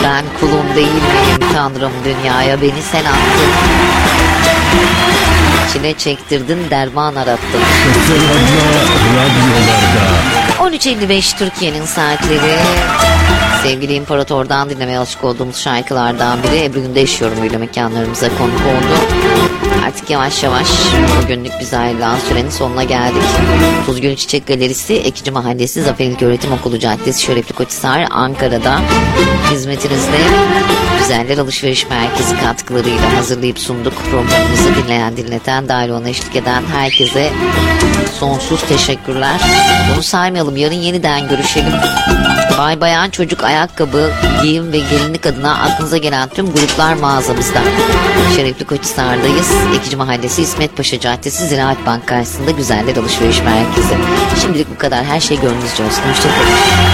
Ben kulun değil miyim Tanrım, dünyaya beni sen attın. İçine çektirdin, derman arattın. 13.55 Türkiye'nin saatleri. Sevgili İmparator'dan dinlemeye alışık olduğumuz şarkılardan biri. Ebru Gündeş yorumuyla mekanlarımıza konuk oldu. Artık yavaş yavaş bugünlük bize ayrılan sürenin sonuna geldik. Tuzgün Çiçek Galerisi, Ekici Mahallesi, Zafer İlköğretim Okulu Caddesi, Şerefli Koçhisar, Ankara'da hizmetinizde. Güzeller Alışveriş Merkezi katkılarıyla hazırlayıp sunduk. Programımızı dinleyen, dinleten, dahil ona eşlik eden herkese sonsuz teşekkürler. Bunu saymayalım, yarın yeniden görüşelim. Bay bayan, çocuk, ayakkabı, giyim ve gelinlik adına aklınıza gelen tüm gruplar mağazamızda. Şerefli Koçhisar'dayız. Ekici Mahallesi, İsmet Paşa Caddesi, Ziraat Bank karşısında Güzeller Alışveriş Merkezi. Şimdilik bu kadar. Her şey gönlünüzce olsun. Hoşçakalın.